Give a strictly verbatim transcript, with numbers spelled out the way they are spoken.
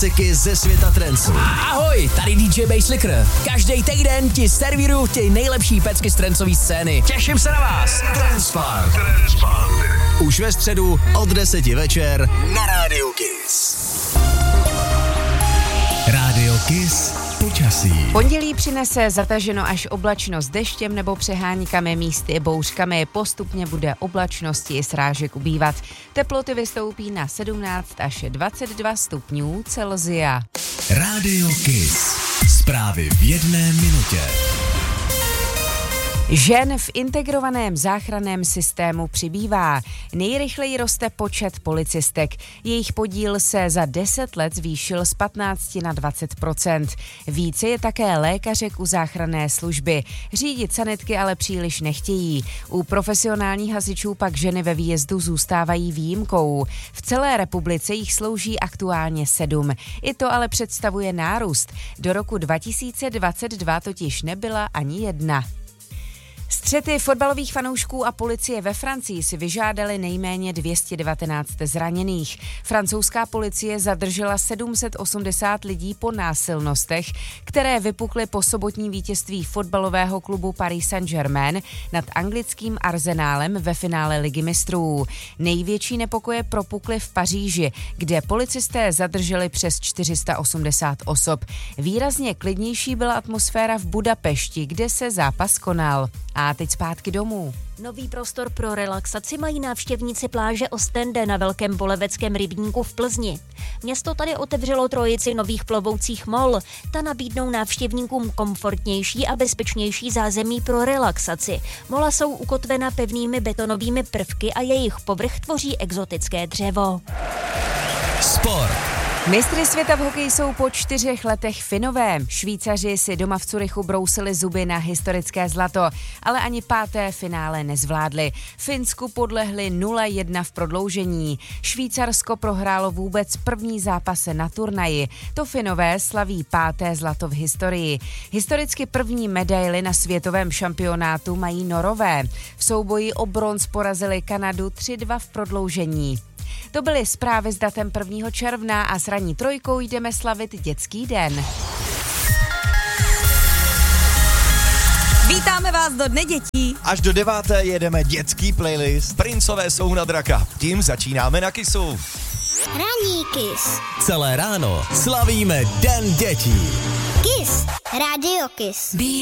Klasiky ze světa trencu. Ahoj, tady D J Basslicker. Každý týden ti servíruju ty nejlepší pecky z trencové scény. Těším se na vás. Transpark. Už ve středu od deseti večer na Rádiu Kiss. Rádio Kiss počasí. Pondělí přinese zataženo až oblačno s deštěm nebo přeháníkami, místy bouřkami. Postupně bude oblačnosti i srážek ubývat. Teploty vystoupí na sedmnáct až dvacet dva stupňů Celsia. Rádio Kiss. Zprávy v jedné minutě. Žen v integrovaném záchranném systému přibývá. Nejrychleji roste počet policistek. Jejich podíl se za deset let zvýšil z patnáct na dvacet procent. Více je také lékařek u záchranné služby. Řídit sanitky ale příliš nechtějí. U profesionálních hasičů pak ženy ve výjezdu zůstávají výjimkou. V celé republice jich slouží aktuálně sedm. I to ale představuje nárůst. Do roku dva tisíce dvacet dva totiž nebyla ani jedna. Střety fotbalových fanoušků a policie ve Francii si vyžádali nejméně dvě stě devatenáct zraněných. Francouzská policie zadržela sedm set osmdesát lidí po násilnostech, které vypukly po sobotním vítězství fotbalového klubu Paris Saint-Germain nad anglickým Arsenálem ve finále Ligy mistrů. Největší nepokoje propukly v Paříži, kde policisté zadrželi přes čtyři sta osmdesát osob. Výrazně klidnější byla atmosféra v Budapešti, kde se zápas konal. A teď zpátky domů. Nový prostor pro relaxaci mají návštěvníci pláže Ostende na Velkém Boleveckém rybníku v Plzni. Město tady otevřelo trojici nových plovoucích mol. Ta nabídnou návštěvníkům komfortnější a bezpečnější zázemí pro relaxaci. Mola jsou ukotvena pevnými betonovými prvky a jejich povrch tvoří exotické dřevo. Sport. Mistry světa v hokeji jsou po čtyřech letech Finové. Švýcaři si doma v Curychu brousili zuby na historické zlato, ale ani páté finále nezvládli. Finsku podlehli nula jedna v prodloužení. Švýcarsko prohrálo vůbec první zápase na turnaji. To Finové slaví páté zlato v historii. Historicky první medaily na světovém šampionátu mají Norové. V souboji o bronz porazili Kanadu tři dva v prodloužení. To byly zprávy s datem prvního června a s ranní trojkou jdeme slavit dětský den. Vítáme vás do Dne dětí. Až do deváté jedeme dětský playlist Princové jsou na draka. Tím začínáme na Kissu. Ranní Kiss. Celé ráno slavíme Den dětí. Kiss. Radio Kiss.